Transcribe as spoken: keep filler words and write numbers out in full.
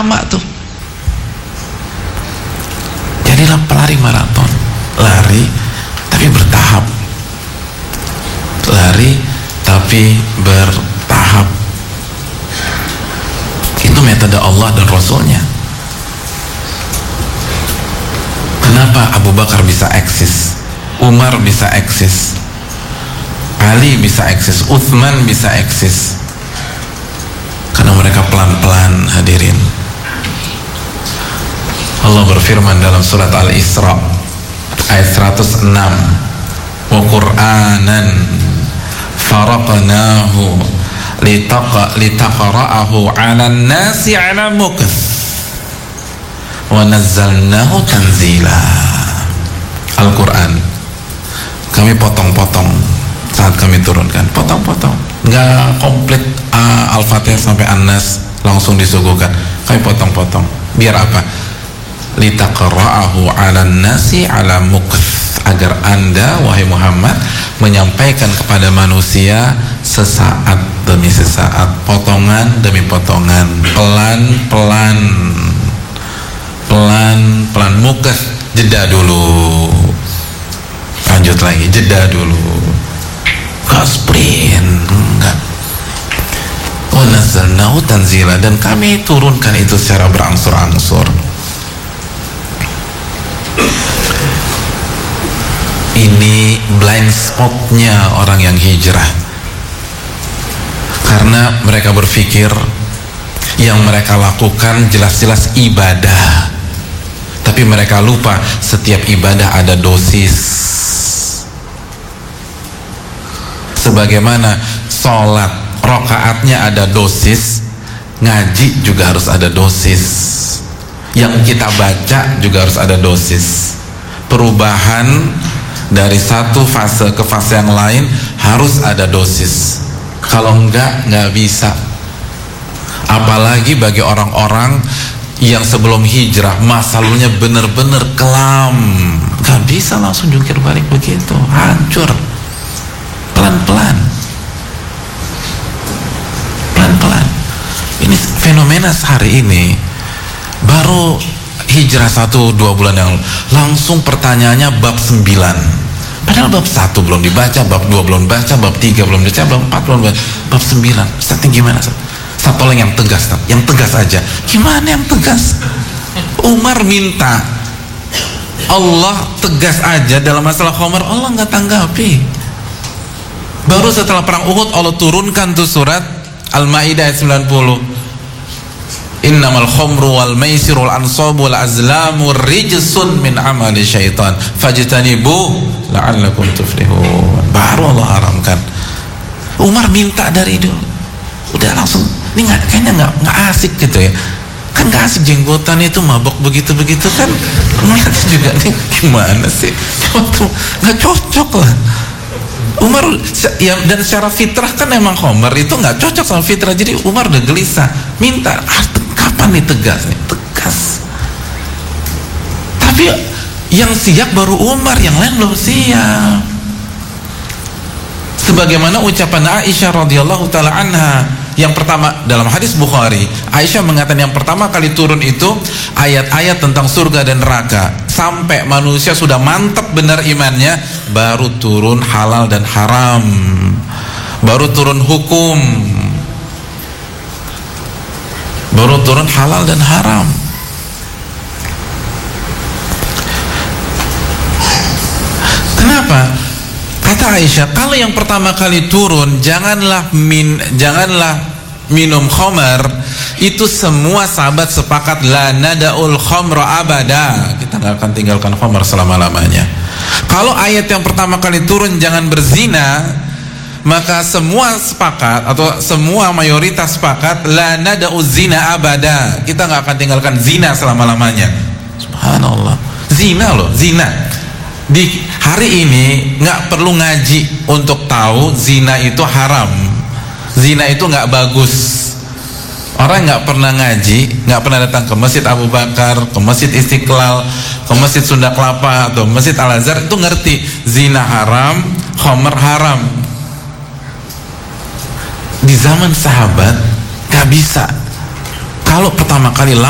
lama tuh. Jadilah pelari maraton, lari tapi bertahap, lari tapi bertahap. Itu metode Allah dan Rasulnya. Kenapa Abu Bakar bisa eksis, Umar bisa eksis, Ali bisa eksis, Utsman bisa eksis? Karena mereka pelan-pelan, hadirin. Allah berfirman dalam surat Al-Isra ayat seratus enam, wa Qur'anan faraqnahu litaqra'ahu 'alan nasi 'ala mukth wa nazzalnahu tanzila. Al-Quran kami potong-potong saat kami turunkan, potong-potong, nggak komplit uh, Al-Fatihah sampai An-Nas langsung disuguhkan, kami potong-potong. Biar apa? Litaqra'ahu 'alan nasi 'ala mukth, agar Anda wahai Muhammad menyampaikan kepada manusia sesaat demi sesaat, potongan demi potongan, pelan-pelan, pelan-pelan. Mukth, jeda dulu, lanjut lagi, jeda dulu, gak sprint, enggak. Wa nazzalnahu tanzila, dan kami turunkan itu secara berangsur-angsur. Ini blind spotnya orang yang hijrah, karena mereka berpikir yang mereka lakukan jelas-jelas ibadah, tapi mereka lupa setiap ibadah ada dosis. Sebagaimana sholat rokaatnya ada dosis, ngaji juga harus ada dosis, yang kita baca juga harus ada dosis. Perubahan dari satu fase ke fase yang lain harus ada dosis. Kalau enggak, enggak bisa. Apalagi bagi orang-orang yang sebelum hijrah masa lalunya benar-benar kelam, enggak bisa langsung jungkir balik begitu, hancur. Pelan-pelan, pelan-pelan. Ini fenomena sehari ini. Baru hijrah satu dua bulan yang lalu, langsung pertanyaannya bab sembilan, padahal bab satu belum dibaca, bab dua belum baca, bab tiga belum dibaca, bab empat belum baca, bab sembilan. Ustaz, gimana Ustaz? Ustaz, tolong yang tegas, Ustaz. Yang tegas aja. Gimana yang tegas? Umar minta Allah tegas aja dalam masalah khamar, Allah nggak tanggapi. Baru setelah perang Uhud Allah turunkan tuh surat Al-Maidah ayat sembilan puluh, innamal khamru wal maisir wal ansabu wal azlamu rijsun min amali syaitan fajtanibu la'allakum tuflihun. Baru Allah haramkan. Umar minta dari dulu, udah langsung. Ini nggak, kayaknya nggak nggak asik gitu ya, kan nggak asik jenggotan itu mabok begitu begitu kan, ngeliat juga nih gimana sih, nggak cocok lah. Umar ya, dan secara fitrah kan emang khamar itu nggak cocok sama fitrah, jadi Umar udah gelisah minta, ah, kapan nih tegas nih, tegas. Tapi yang siap baru Umar, yang lain belum siap. Sebagaimana ucapan Aisyah radhiyallahu taala anha yang pertama dalam hadis Bukhari, Aisyah mengatakan yang pertama kali turun itu ayat-ayat tentang surga dan neraka, sampai manusia sudah mantap benar imannya, baru turun halal dan haram, baru turun hukum, baru turun halal dan haram. Kenapa? Kata Aisyah, kalau yang pertama kali turun janganlah min, janganlah minum khamar, itu semua sahabat sepakat la nada'ul khamra abada, kita nggak akan tinggalkan khamar selama-lamanya. Kalau ayat yang pertama kali turun jangan berzina, maka semua sepakat atau semua mayoritas sepakat la nada'uz zina abada, kita nggak akan tinggalkan zina selama-lamanya. Subhanallah, zina loh, zina. Di hari ini nggak perlu ngaji untuk tahu zina itu haram, zina itu nggak bagus. Orang nggak pernah ngaji, nggak pernah datang ke Masjid Abu Bakar, ke Masjid Istiqlal, ke Masjid Sunda Kelapa atau Masjid Al Azhar, itu ngerti zina haram, khamar haram. Di zaman sahabat nggak bisa. Kalau pertama kali